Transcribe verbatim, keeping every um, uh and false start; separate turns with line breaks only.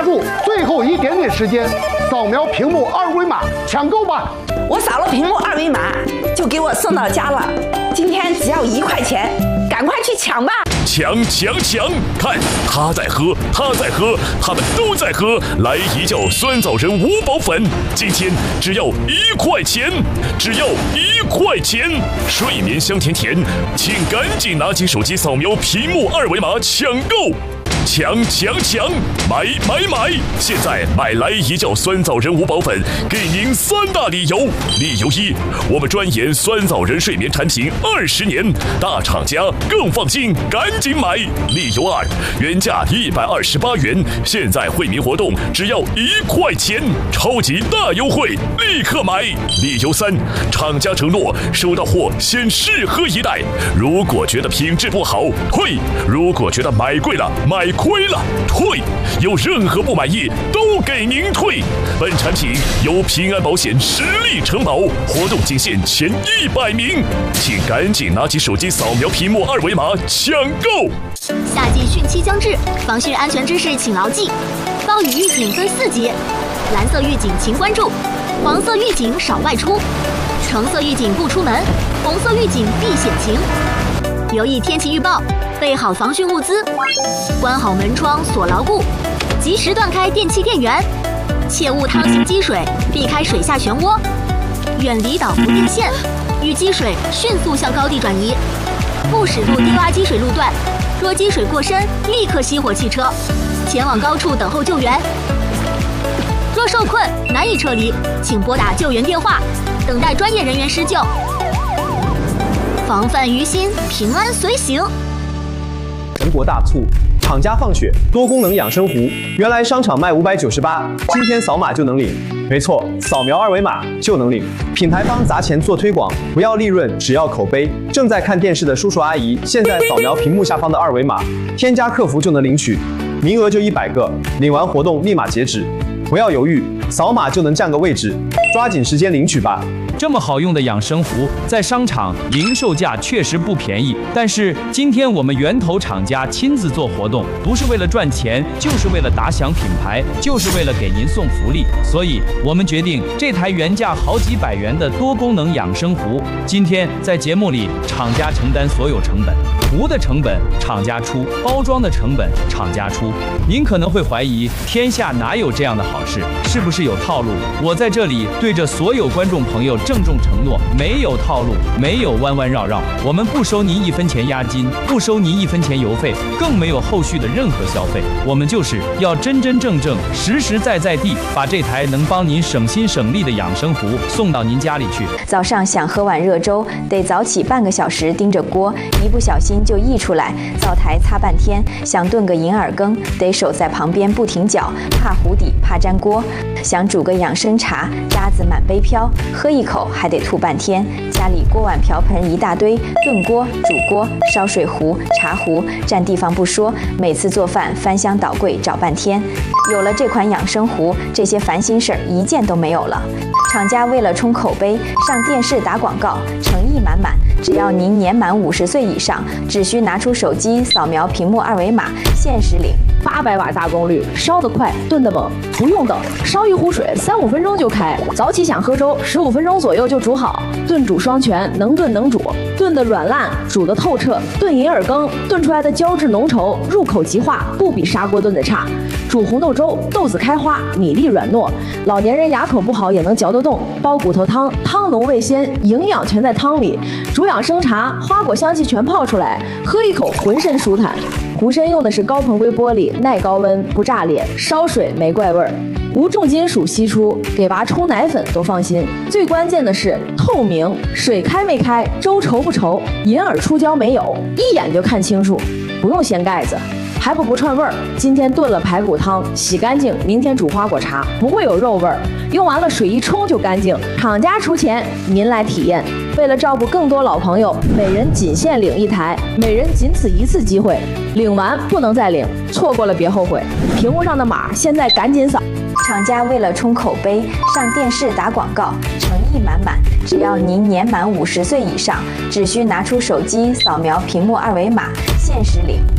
住最后一点点时间，扫描屏幕二维码抢购吧！
我扫了屏幕二维码，就给我送到家了。今天只要一块钱，赶快去抢吧！
抢抢抢！看他在喝，他在喝，他们都在喝。来一觉酸枣仁五宝粉，今天只要一块钱，只要一块钱，睡眠香甜甜，请赶紧拿起手机扫描屏幕二维码抢购。抢抢抢！买买买！现在买来一觉酸枣仁五宝粉，给您三大理由。理由一，我们专研酸枣仁睡眠产品二十年，大厂家更放心，赶紧买。理由二，原价一百二十八元，现在惠民活动只要一块钱，超级大优惠，立刻买。理由三，厂家承诺收到货先试喝一袋，如果觉得品质不好退，如果觉得买贵了买亏了退，有任何不满意都给您退。本产品由平安保险实力承保，活动仅限前一百名，请赶紧拿起手机扫描屏幕二维码抢购。
夏季汛期将至，防汛安全知识请牢记。暴雨预警分四级，蓝色预警请关注，黄色预警少外出，橙色预警不出门，红色预警避险情。留意天气预报，备好防汛物资，关好门窗锁牢固，及时断开电器电源，切勿趟行积水，避开水下漩涡，远离导浮电线，遇积水迅速向高地转移，不驶入低洼积水路段，若积水过深，立刻熄火汽车，前往高处等候救援。若受困难以撤离，请拨打救援电话，等待专业人员施救。防范于心，平安随行。
全国大促，厂家放血多功能养生壶，原来商场卖五百九十八，今天扫码就能领。没错，扫描二维码就能领。品牌方砸钱做推广，不要利润，只要口碑。正在看电视的叔叔阿姨，现在扫描屏幕下方的二维码，添加客服就能领取，名额就一百个，领完活动立马截止。不要犹豫，扫码就能占个位置，抓紧时间领取吧。
这么好用的养生壶，在商场零售价确实不便宜，但是今天我们源头厂家亲自做活动，不是为了赚钱，就是为了打响品牌，就是为了给您送福利，所以我们决定这台原价好几百元的多功能养生壶，今天在节目里厂家承担所有成本，壶的成本厂家出，包装的成本厂家出。您可能会怀疑，天下哪有这样的好事？是不是有套路？我在这里对着所有观众朋友郑重承诺，没有套路，没有弯弯绕绕，我们不收您一分钱押金，不收您一分钱邮费，更没有后续的任何消费。我们就是要真真正正、实实在在地把这台能帮您省心省力的养生壶送到您家里去。
早上想喝碗热粥，得早起半个小时盯着锅，一不小心就溢出来，灶台擦半天；想炖个银耳羹，得守在旁边不停搅，怕糊底，怕粘锅；想煮个养生茶，渣子满杯飘，喝一口还得吐半天。家里锅碗瓢盆一大堆，炖锅、煮锅、烧水壶、茶壶，占地方不说，每次做饭翻箱倒柜找半天。有了这款养生壶，这些烦心事儿一件都没有了。厂家为了冲口碑，上电视打广告，诚意满满。只要您年满五十岁以上，只需拿出手机扫描屏幕二维码，限时领。
八百瓦大功率，烧得快，炖得猛，不用等，烧一壶水三五分钟就开。早起想喝粥，十五分钟左右就煮好。炖煮双全，能炖能煮，炖得软烂，煮得透彻。炖银耳羹，炖出来的胶质浓稠，入口即化，不比砂锅炖的差。煮红豆粥，豆子开花，米粒软糯，老年人牙口不好也能嚼得动。煲骨头汤，汤浓味鲜，营养全在汤里。煮养生茶，花果香气全泡出来，喝一口浑身舒坦。壶身用的是高硼硅玻璃，耐高温，不炸裂，烧水没怪味儿，无重金属析出，给娃冲奶粉都放心。最关键的是透明，水开没开，粥稠不稠，银耳出胶没有，一眼就看清楚，不用掀盖子。还不不串味儿，今天炖了排骨汤，洗干净，明天煮花果茶，不会有肉味儿。用完了水一冲就干净，厂家出钱，您来体验。为了照顾更多老朋友，每人仅限领一台，每人仅此一次机会，领完不能再领，错过了别后悔。屏幕上的码现在赶紧扫。
厂家为了冲口碑，上电视打广告，诚意满满。只要您年满五十岁以上，只需拿出手机扫描屏幕二维码，限时领。